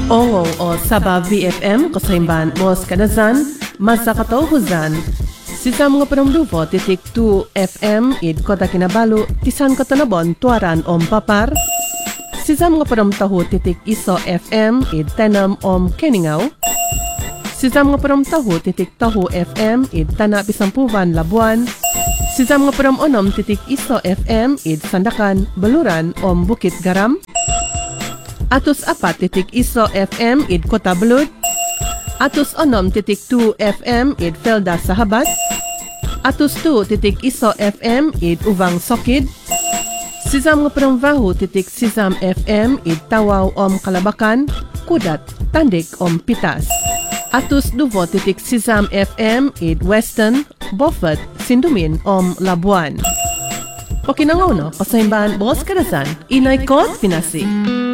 Ongo o Sabah VFM kasaimban Mos Kadazan, Masa Katauhuzan, Sisam nga Perumduvo titik 2 FM id Kota Kinabalu, Tisan Katanabon, Tuaran Om Papar, Sisam nga Perumtahu titik Iso FM id Tenam Om Keningaw, Sisam nga Perumtahu titik Tahu FM id Tana Pisampuvan, Labuan, Sisam nga Perumonom titik Iso FM id Sandakan, Baluran Om Bukit Garam, Atus 4 titik Iso FM id Kota Belud, Atus 6 titik 2 FM id Felda Sahabat, Atus 2 titik Iso FM id Uvang Sokid, Sisam nga Perumvahu titik Sisam FM id Tawaw Om Kalabakan, Kudat, Tandik Om Pitas, Atus 2 titik Sisam FM id Western, Beaufort, Sindumin Om Labuan. Pakinangaw no, pasaimban Bos Kadazan, Inay Kot Pinasi.